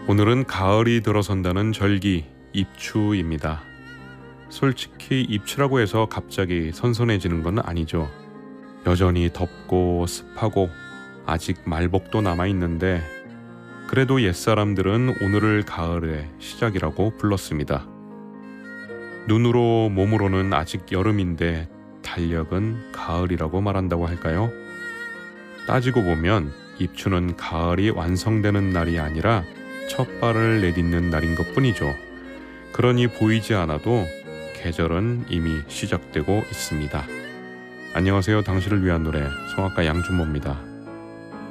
오늘은 가을이 들어선다는 절기 입추입니다. 솔직히 입추라고 해서 갑자기 선선해지는 건 아니죠. 여전히 덥고 습하고 아직 말복도 남아있는데 그래도 옛사람들은 오늘을 가을의 시작이라고 불렀습니다. 눈으로 몸으로는 아직 여름인데 달력은 가을이라고 말한다고 할까요? 따지고 보면 입추는 가을이 완성되는 날이 아니라 첫 발을 내딛는 날인 것 뿐이죠. 그러니 보이지 않아도 계절은 이미 시작되고 있습니다. 안녕하세요. 당신을 위한 노래 성악가 양준모입니다.